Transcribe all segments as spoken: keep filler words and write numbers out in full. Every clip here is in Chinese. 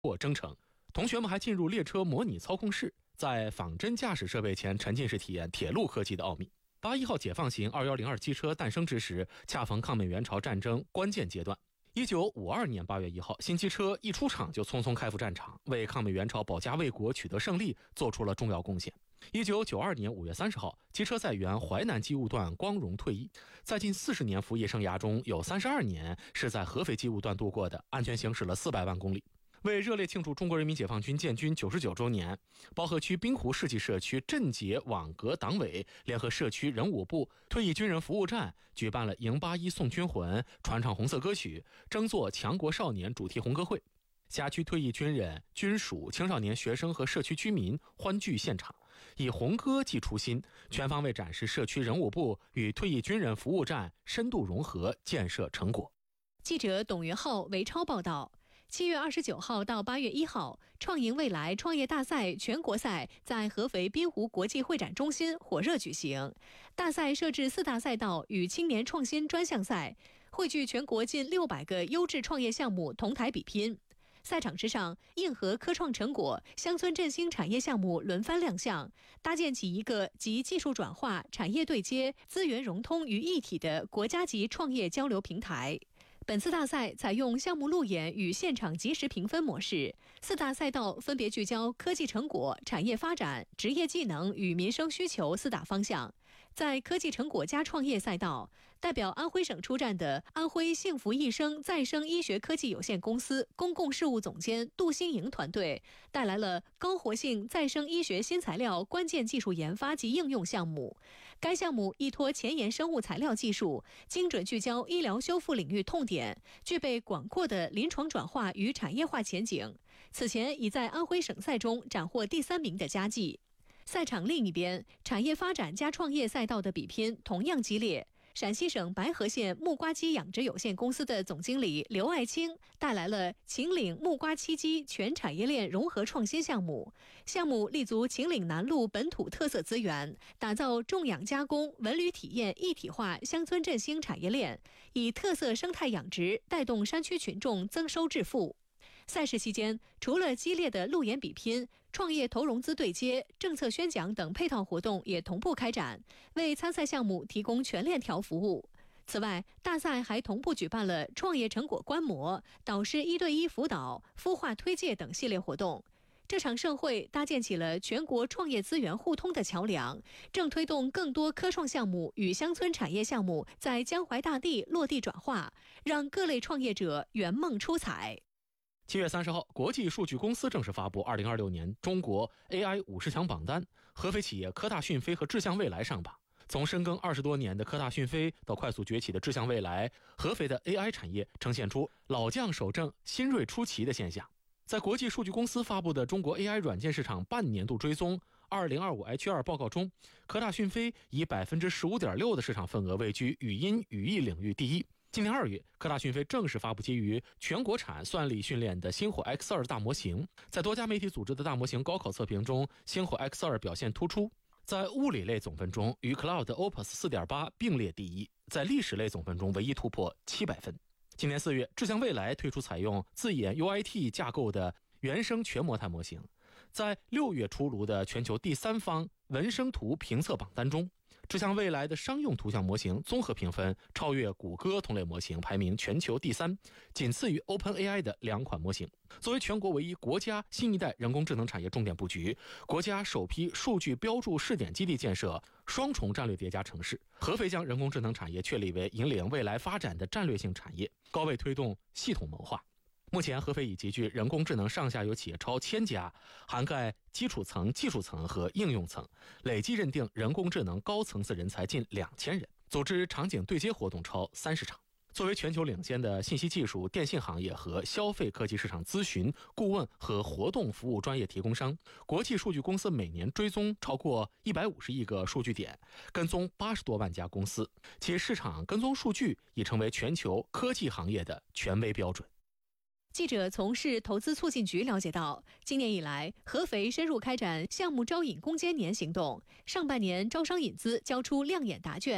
或征程。同学们还进入列车模拟操控室，在仿真驾驶设备前沉浸式体验铁路科技的奥秘。八一号解放型二一零二机车诞生之时，恰逢抗美援朝战争关键阶段。一九五二年八月一号，新机车一出厂就匆匆开赴战场，为抗美援朝保家卫国取得胜利做出了重要贡献。一九九二年五月三十号，机车在原淮南机务段光荣退役。在近四十年服役生涯中，有三十二年是在合肥机务段度过的，安全行驶了四百万公里。为热烈庆祝中国人民解放军建军九十九周年，包河区滨湖世纪社区镇解网格党委联合社区人武部、退役军人服务站举办了迎八一送军魂、传唱红色歌曲、争做强国少年主题红歌会。辖区退役军人、军属、青少年学生和社区居民欢聚现场，以红歌寄初心，全方位展示社区人武部与退役军人服务站深度融合建设成果。 记者董云浩、韦超报道。七月二十九号到八月一号，创赢未来创业大赛全国赛在合肥滨湖国际会展中心火热举行。大赛设置四大赛道与青年创新专项赛，汇聚全国近六百个优质创业项目同台比拼。赛场之上，硬核科创成果、乡村振兴产业项目轮番亮相，搭建起一个集技术转化、产业对接、资源融通于一体的国家级创业交流平台。本次大赛采用项目路演与现场即时评分模式，四大赛道分别聚焦科技成果、产业发展、职业技能与民生需求四大方向。在科技成果加创业赛道，代表安徽省出战的安徽幸福益生再生医学科技有限公司公共事务总监杜新颖团队带来了高活性再生医学新材料关键技术研发及应用项目。该项目依托前沿生物材料技术，精准聚焦医疗修复领域痛点，具备广阔的临床转化与产业化前景。此前已在安徽省赛中斩获第三名的佳绩。赛场另一边，产业发展加创业赛道的比拼同样激烈。陕西省白河县木瓜鸡养殖有限公司的总经理刘爱清带来了秦岭木瓜栖鸡全产业链融合创新项目。项目立足秦岭南麓本土特色资源，打造种养加工、文旅体验一体化乡村振兴产业链，以特色生态养殖带动山区群众增收致富。赛事期间，除了激烈的路演比拼，创业投融资对接、政策宣讲等配套活动也同步开展，为参赛项目提供全链条服务。此外，大赛还同步举办了创业成果观摩、导师一对一辅导、孵化推介等系列活动。这场盛会搭建起了全国创业资源互通的桥梁，正推动更多科创项目与乡村产业项目在江淮大地落地转化，让各类创业者圆梦出彩。 七月三十号，国际数据公司正式发布二零二六年中国 A I 五十强榜单，合肥企业科大讯飞和智向未来上榜。从深耕二十多年的科大讯飞到快速崛起的智向未来，合肥的 A I 产业呈现出老将守正、新锐出奇的现象。在国际数据公司发布的中国 A I 软件市场半年度追踪二零二五 H 二 报告中，科大讯飞以 百分之十五点六 的市场份额位居语音语义领域第一。今年二月，科大讯飞正式发布基于全国产算力训练的星火 X 二 大模型。在多家媒体组织的大模型高考测评中，星火 X 二 表现突出。在物理类总分中，与 Cloud Opus 四点八 并列第一，在历史类总分中唯一突破七百分。今年四月，智向未来推出采用自研 U I T 架构的原生全模态模型，在六月出炉的全球第三方文生图评测榜单中，智向未来的商用图像模型综合评分超越谷歌同类模型，排名全球第三，仅次于 OpenAI 的两款模型。作为全国唯一国家新一代人工智能产业重点布局，国家首批数据标注试点基地建设双重战略叠加城市，合肥将人工智能产业确立为引领未来发展的战略性产业，高位推动系统谋划。目前，合肥已集聚人工智能上下游企业超千家，涵盖基础层、技术层和应用层，累计认定人工智能高层次人才近两千人，组织场景对接活动超三十场。作为全球领先的信息技术、电信行业和消费科技市场咨询、顾问和活动服务专业提供商，国际数据公司每年追踪超过一百五十亿个数据点，跟踪八十多万家公司，其市场跟踪数据已成为全球科技行业的权威标准。 记者从市投资促进局了解到，今年以来，合肥深入开展项目招引攻坚年行动，上半年招商引资交出亮眼答卷。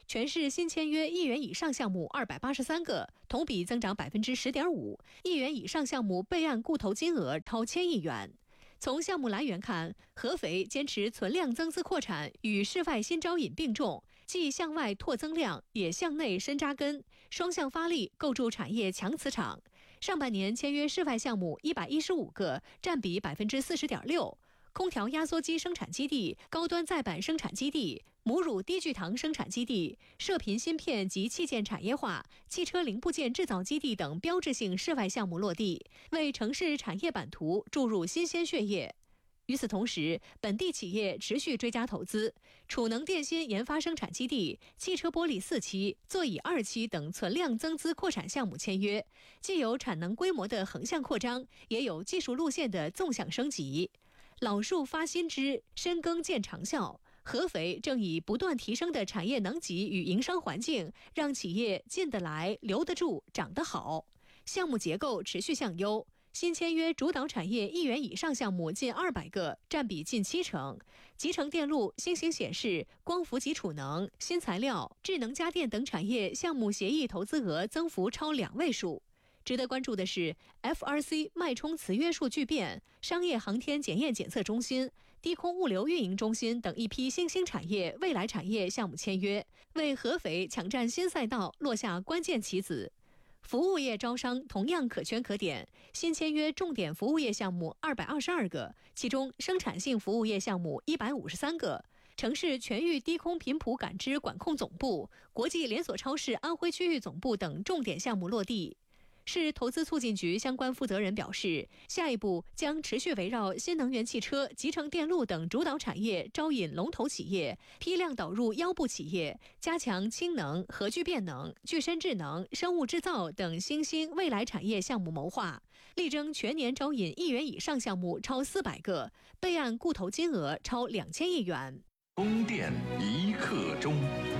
全市新签约一元以上项目二百八十三个，同比增长百分之十点五，一元以上项目备案固投金额超千亿元。从项目来源看，合肥坚持存量增资扩产与室外新招引并重，既向外拓增量，也向内深扎根，双向发力，构筑产业强磁场。上半年签约室外项目一百一十五个，占比百分之四十点六。空调压缩机生产基地、高端载板生产基地、母乳低聚糖生产基地、射频芯片及器件产业化、汽车零部件制造基地等标志性室外项目落地，为城市产业版图注入新鲜血液。与此同时，本地企业持续追加投资，储能电芯研发生产基地、汽车玻璃四期、座椅二期等存量增资扩产项目签约，既有产能规模的横向扩张，也有技术路线的纵向升级。老树发新枝，深耕见长效。合肥正以不断提升的产业能级与营商环境，让企业进得来、留得住、长得好。项目结构持续向优，新签约主导产业一元以上项目近二百个，占比近七成。集成电路、新型显示、光伏及储能、新材料、智能家电等产业项目协议投资额增幅超两位数。值得关注的是 ，F R C 脉冲磁约数聚变、商业航天检验检测中心、低空物流运营中心等一批新兴产业、未来产业项目签约，为合肥抢占新赛道落下关键棋子。服务业招商同样可圈可点，新签约重点服务业项目二百二十二个，其中生产性服务业项目一百五十三个。城市全域低空频谱感知管控总部、国际连锁超市安徽区域总部等重点项目落地。市投资促进局相关负责人表示，下一步将持续围绕新能源汽车、集成电路等主导产业招引龙头企业，批量导入腰部企业，加强氢能、核聚变能、具身智能、生物制造等新兴未来产业项目谋划，力争全年招引一元以上项目超四百个，备案固投金额超两千亿元。 供电一刻钟。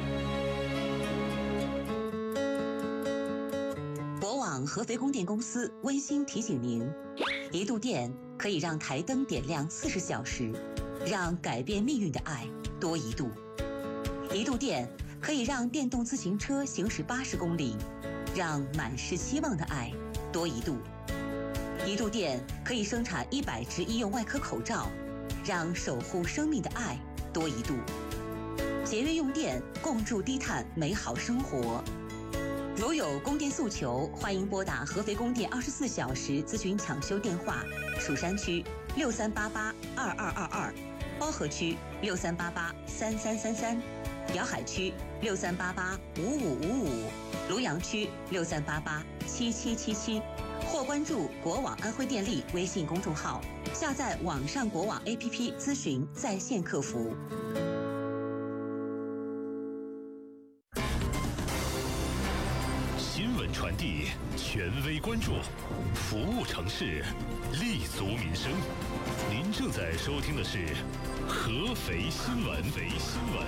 国网合肥供电公司温馨提醒您：一度电可以让台灯点亮四十小时，让改变命运的爱多一度；一度电可以让电动自行车行驶八十公里，让满是希望的爱多一度；一度电可以生产一百只医用外科口罩，让守护生命的爱多一度。节约用电，共筑低碳美好生活。如有供电诉求，欢迎拨打合肥供电二十四小时咨询抢修电话：蜀山区六三八八二二二二，包河区六三八八三三三三，瑶海区六三八八五五五五，庐阳区六三八八七七七七，或关注国网安徽电力微信公众号，下载网上国网 A P P 咨询在线客服。 新闻传递，权威关注，服务城市，立足民生。您正在收听的是合肥新闻。合肥新闻。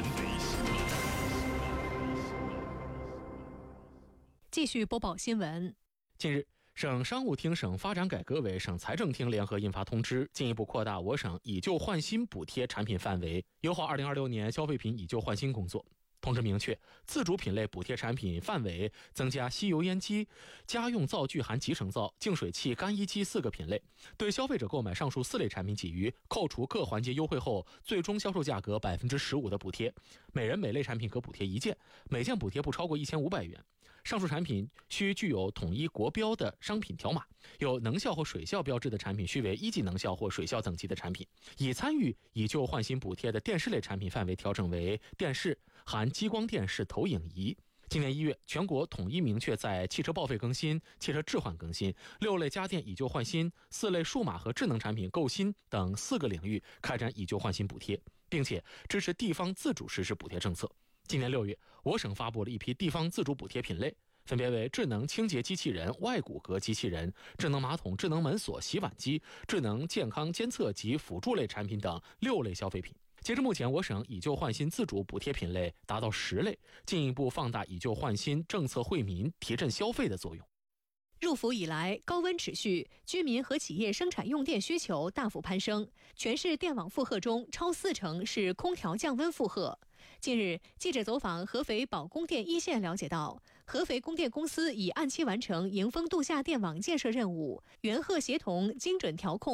继续播报新闻。 近日，省商务厅、省发展改革委、省财政厅联合印发通知，进一步扩大我省以旧换新补贴产品范围，优化二零二六年消费品以旧换新工作。通知明确，自主品类补贴产品范围增加吸油烟机、家用灶具含集成灶、净水器、干衣机四个品类，对消费者购买上述四类产品给予扣除各环节优惠后最终销售价格百分之十五的补贴，每人每类产品可补贴一件，每件补贴不超过一千五百元。上述产品需具有统一国标的商品条码，有能效或水效标志的产品需为一级能效或水效等级的产品。已参与以旧换新补贴的电视类产品范围调整为电视含激光电视投影仪。今年一月，全国统一明确在汽车报废更新、汽车置换更新、六类家电以旧换新、四类数码和智能产品购新等四个领域开展以旧换新补贴，并且支持地方自主实施补贴政策。今年六月，我省发布了一批地方自主补贴品类，分别为智能清洁机器人、外骨骼机器人、智能马桶、智能门锁、洗碗机、智能健康监测及辅助类产品等六类消费品。截至目前，我省以旧换新自主补贴品类达到十类，进一步放大以旧换新政策惠民、提振消费的作用。 入伏以来，高温持续，居民和企业生产用电需求大幅攀升。全市电网负荷中，超四成是空调降温负荷。 近日，记者走访合肥宝供电一线了解到，合肥供电公司已按期完成迎峰度夏电网建设任务，元赫协同精准调控